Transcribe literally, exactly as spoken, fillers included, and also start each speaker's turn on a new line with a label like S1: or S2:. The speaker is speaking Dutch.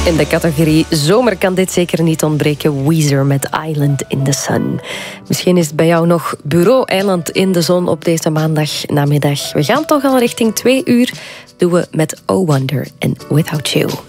S1: In de categorie zomer kan dit zeker niet ontbreken. Weezer met Island in the Sun. Misschien is het bij jou nog Bureau Eiland in de Zon op deze maandagnamiddag. We gaan toch al richting twee uur. Doen we met Oh Wonder en Without You.